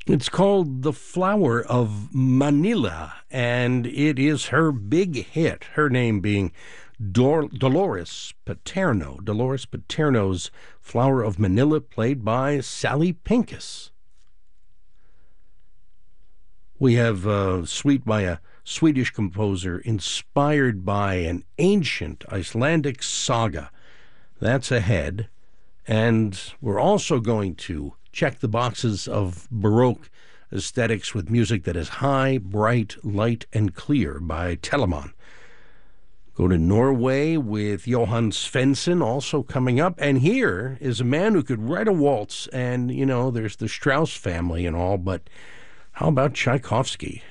It's called The Flower of Manila, and it is her big hit, her name being Dolores Paterno. Dolores Paterno's Flower of Manila, played by Sally Pincus. We have a suite by a Swedish composer inspired by an ancient Icelandic saga. That's ahead. And we're also going to check the boxes of Baroque aesthetics with music that is high, bright, light, and clear by Telemann. Go to Norway with Johann Svensson also coming up. And here is a man who could write a waltz. And, there's the Strauss family and all, but how about Tchaikovsky?